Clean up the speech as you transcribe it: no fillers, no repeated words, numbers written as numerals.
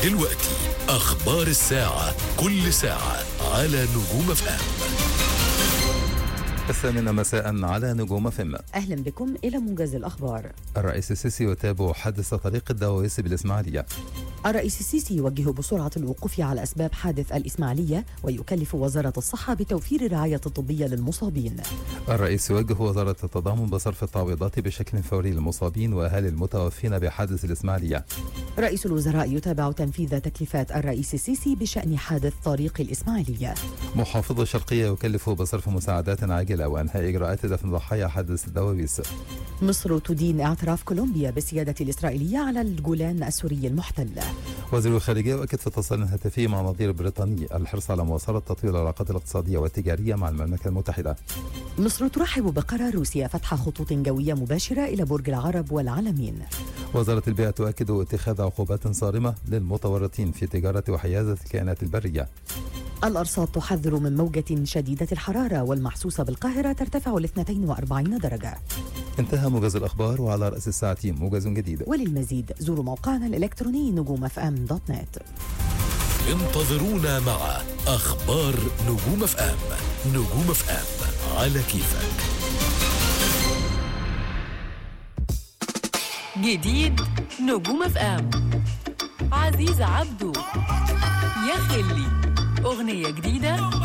دلوقتي أخبار الساعة، كل ساعة على نجوم اف ام. 8 مساء على نجوم فم. أهلا بكم إلى موجز الأخبار. الرئيس السيسي يتابع حادث طريق الدواويس بالإسماعيلية. الرئيس السيسي يوجه بسرعة الوقوف على أسباب حادث الإسماعيلية ويكلف وزارة الصحة بتوفير الرعاية الطبية للمصابين. الرئيس يوجه وزارة التضامن بصرف التعويضات بشكل فوري للمصابين وأهالي المتوفين بحادث الإسماعيلية. رئيس الوزراء يتابع تنفيذ تكليفات الرئيس السيسي بشأن حادث طريق الإسماعيلية. محافظ الشرقية يكلف بصرف مساعدات عاجلة وإنهاء إجراءات دفن ضحايا حادث الدواويس. مصر تدين اعتراف كولومبيا بالسيادة الإسرائيلية على الجولان السوري المحتل. وزير الخارجية يؤكد في اتصال هاتفي مع نظير بريطاني الحرص على مواصلة تطوير العلاقات الاقتصادية والتجارية مع المملكة المتحدة. مصر ترحب بقرار روسيا فتح خطوط جوية مباشرة إلى برج العرب والعلمين. وزارة البيئة تؤكد اتخاذ عقوبات صارمة للمتورطين في تجارة وحيازة الكائنات البرية. الأرصاد تحذر من موجة شديدة الحرارة والمحسوسة بالقاهرة ترتفع ل 42 درجة. انتهى موجز الأخبار، وعلى رأس الساعة موجز جديد. وللمزيد زوروا موقعنا الإلكتروني نجومfm.net. انتظرونا مع أخبار نجوم اف ام. نجوم اف ام على كيفك. جديد نجوم اف ام، عزيز عبده يا خلي، أغنية جديدة